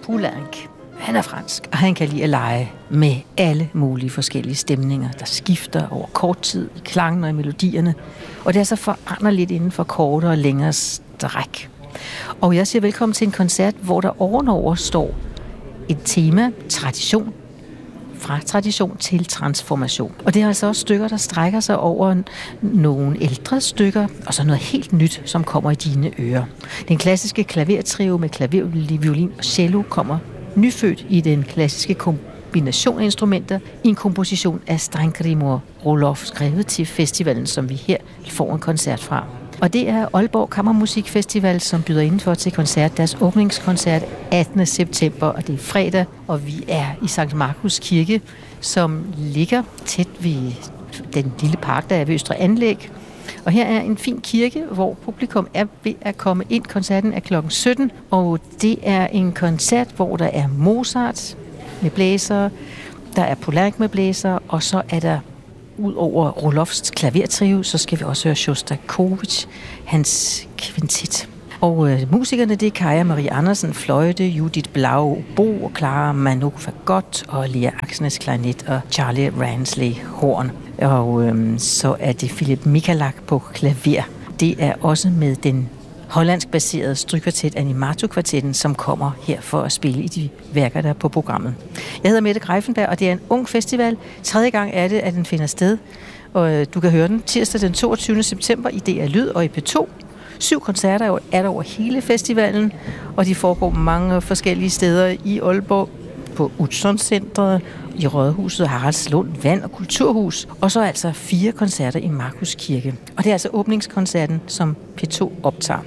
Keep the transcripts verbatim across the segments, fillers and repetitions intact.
Poulenc. Han er fransk, og han kan lide at lege med alle mulige forskellige stemninger, der skifter over kort tid i klangen og i melodierne. Og det er så foranderligt inden for kortere og længere stræk. Og jeg siger velkommen til en koncert, hvor der ovenover står et tema, tradition, fra tradition til transformation. Og det er altså også stykker, der strækker sig over nogle ældre stykker, og så noget helt nyt, som kommer i dine ører. Den klassiske klavertrio med klaver, violin og cello kommer nyfødt i den klassiske kombination af instrumenter i en komposition af Steingrimur Rohloff, skrevet til festivalen, som vi her får en koncert fra. Og det er Aalborg Kammermusikfestival, som byder indenfor til koncert, deres åbningskoncert attende september, og det er fredag, og vi er i Sankt Markus Kirke, som ligger tæt ved den lille park, der er ved Østre Anlæg. Og her er en fin kirke, hvor publikum er ved at komme ind. Koncerten er klokken sytten, og det er en koncert, hvor der er Mozart med blæser, der er Poulenc med blæser, og så er der ud over Rohloffs klavertrio, så skal vi også høre Sjostakovitj, hans kvintet. Og øh, musikerne, det er Kaja Marie Andersen, fløjte, Judith Blau, Bo og Clara Manuk Fagot og Lea Aksnes klarinet og Charlie Ransley horn. Og øh, så er det Philip Michalak på klaver. Det er også med den hollandsk-baserede strygkvartet Animato-kvartetten, som kommer her for at spille i de værker, der er på programmet. Jeg hedder Mette Greifenberg, og det er en ung festival. Tredje gang er det, at den finder sted. Og du kan høre den tirsdag den toogtyvende september i D R Lyd og i P to. Syv koncerter er der over hele festivalen, og de foregår mange forskellige steder i Aalborg, på Utzon-centret, i Rådhuset, Haraldslund, Vand og Kulturhus, og så altså fire koncerter i Markus Kirke. Og det er altså åbningskoncerten, som P to optager.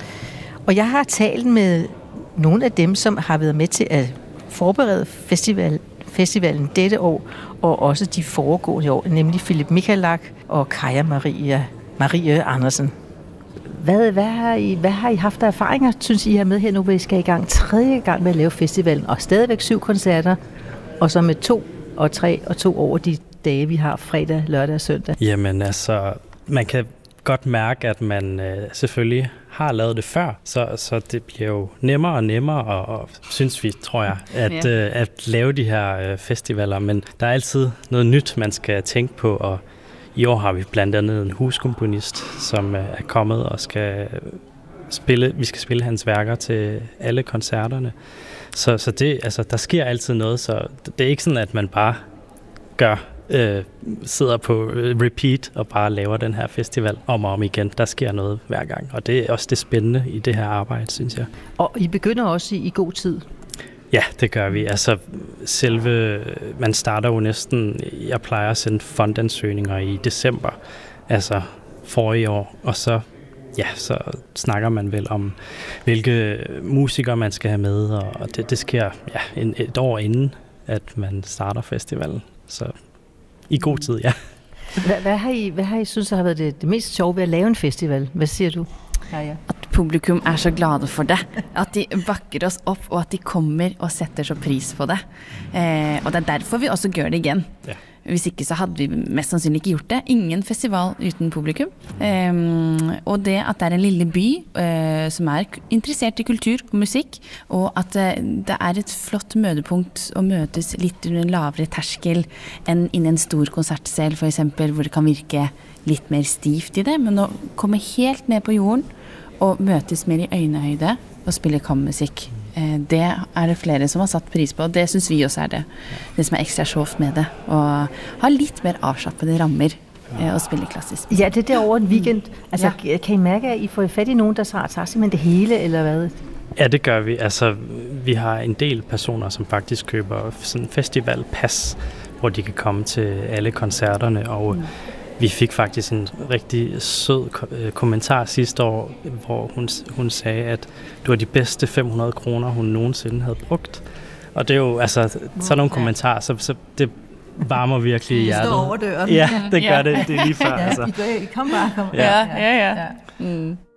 Og jeg har talt med nogle af dem, som har været med til at forberede festival, festivalen dette år, og også de foregående år, nemlig Philip Michalak og Kaja Marie, Marie Andersen. Hvad, hvad, har I, hvad har I haft af erfaringer, synes I er med her nu, hvor I skal i gang tredje gang med at lave festivalen, og stadigvæk syv koncerter, og så med to og tre og to over de dage, vi har fredag, lørdag og søndag? Jamen altså, man kan godt mærke, at man øh, selvfølgelig har lavet det før, så, så det bliver jo nemmere og nemmere, og, og synes vi, tror jeg, at, ja. øh, at lave de her øh, festivaler, men der er altid noget nyt, man skal tænke på, og i år har vi blandt andet en huskomponist, som er kommet og skal spille, vi skal spille hans værker til alle koncerterne. Så, så det, altså, der sker altid noget, så det er ikke sådan, at man bare gør, øh, sidder på repeat og bare laver den her festival om og om igen. Der sker noget hver gang, og det er også det spændende i det her arbejde, synes jeg. Og I begynder også i, i god tid? Ja, det gør vi. Altså selve, man starter jo næsten, jeg plejer at sende fondansøgninger i december, altså forrige år, og så, ja, så snakker man vel om, hvilke musikere man skal have med, og det, det sker ja, en, et år inden, at man starter festivalen, så i god tid, ja. Hvad, hvad, har, I, hvad har I synes har været det, det mest sjove ved at lave en festival? Hvad siger du? Ja, ja. At publikum er så glade for det, at de bakker oss opp, og at de kommer og setter så pris på det. Eh, og det er derfor vi også gør det igen. Ja. Hvis ikke så hadde vi mest sannsynlig ikke gjort det. Ingen festival uten publikum. Eh, og det at det er en lille by eh, som er interessert i kultur og musikk, og at eh, det er et flott mødepunkt å møtes litt under en lavere terskel enn innen en stor konsertsal, for eksempel, hvor det kan virke litt mer stivt i det, men å komme helt ned på jorden og møtes mer i øynehøyde og spille kammermusikk. Det er det flere som har satt pris på, og det synes vi også er det. Det som er ekstra sjovt med det, og ha litt mer avslappede rammer og spille klassisk. Ja, det er over en weekend. Altså, ja. Kan I mærke, at I får fat i nogen, der tager simpelthen det hele, eller hvad? Ja, det gør vi. Altså, vi har en del personer, som faktisk køber sådan en festivalpas, hvor de kan komme til alle koncerterne, og mm. vi fik faktisk en rigtig sød kommentar sidste år, hvor hun, hun sagde, at det var de bedste fem hundrede kroner, hun nogensinde havde brugt. Og det er jo, altså, sådan nogle kommentarer, så, så det varmer virkelig i hjertet. Det står over døren. Ja, det gør det. Det er lige før. Ja, altså. I, kom bare, kom. Ja, ja, ja. ja. Mm.